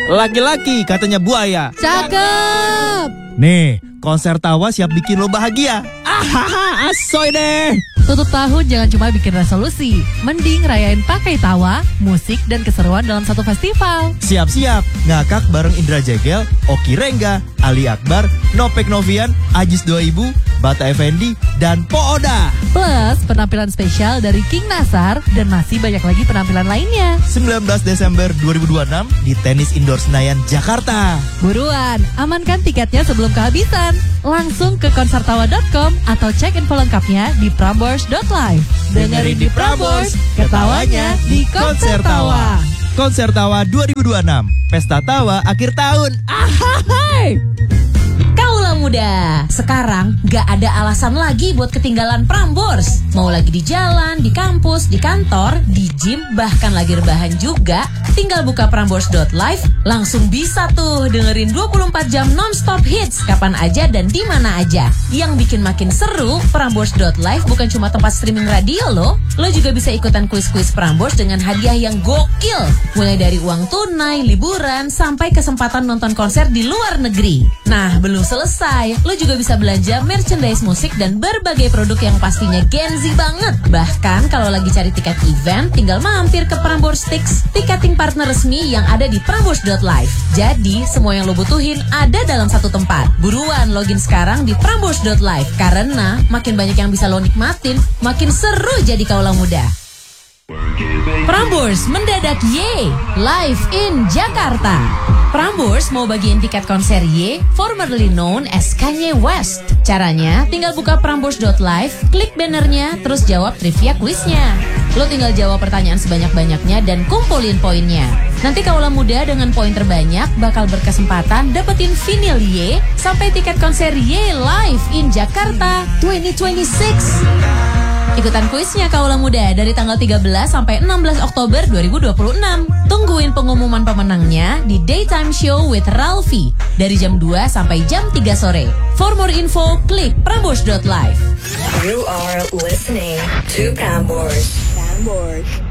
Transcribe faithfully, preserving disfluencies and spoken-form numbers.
Laki-laki katanya buaya. Cakep. Nih, konser tawa siap bikin lo bahagia. Ahaha, asoy deh. Tutup tahun jangan cuma bikin resolusi. Mending rayain pakai tawa, musik, dan keseruan dalam satu festival. Siap-siap, ngakak bareng Indra Jegel, Oki Rengga, Ali Akbar, Nopek Novian, Ajis dua ribu, Bata Effendi, dan Po Oda. Plus penampilan spesial dari King Nasar dan masih banyak lagi penampilan lainnya. sembilan belas Desember dua ribu dua puluh enam di Tenis Indoor Senayan, Jakarta. Buruan, amankan tiketnya sebelum kehabisan. Langsung ke konsertawa dot com atau cek info lengkapnya di prambors dot live. Dengerin di Prambors, ketawanya di Konser Tawa. Konser Tawa dua ribu dua puluh enam, Pesta Tawa akhir tahun. Ahai! Kaulah muda, sekarang gak ada alasan lagi buat ketinggalan Prambors. Mau lagi di jalan, di kampus, di kantor, di gym, bahkan lagi rebahan juga, tinggal buka prambors dot live, langsung bisa tuh dengerin dua puluh empat jam non-stop hits kapan aja dan di mana aja. Yang bikin makin seru, prambors dot live bukan cuma tempat streaming radio loh. Lo juga bisa ikutan kuis-kuis Prambors dengan hadiah yang gokil. Mulai dari uang tunai, liburan, sampai kesempatan nonton konser di luar negeri. Nah, belum selesai, lo juga bisa belanja merchandise musik dan berbagai produk yang pastinya Gen Z banget. Bahkan kalau lagi cari tiket event, tinggal mampir ke Prambors Tix, tiketing partner resmi yang ada di prambors dot live. Jadi, semua yang lo butuhin ada dalam satu tempat. Buruan login sekarang di prambors dot live, karena makin banyak yang bisa lo nikmatin, makin seru jadi kaulah muda. Prambors mendadak Ye live in Jakarta. Prambors mau bagiin tiket konser Ye, formerly known as Kanye West. Caranya tinggal buka prambors dot live, klik bannernya, terus jawab trivia kuisnya. Lo tinggal jawab pertanyaan sebanyak-banyaknya dan kumpulin poinnya. Nanti kaulah muda dengan poin terbanyak bakal berkesempatan dapetin vinyl Ye sampai tiket konser Ye live in Jakarta dua ribu dua puluh enam. Ikutan kuisnya kaulah muda dari tanggal tiga belas sampai enam belas Oktober dua ribu dua puluh enam. Tungguin pengumuman pemenangnya di Daytime Show with Ralphie dari jam dua sampai jam tiga sore. For more info, klik prambors dot live. You are listening to Prambors. Prambors.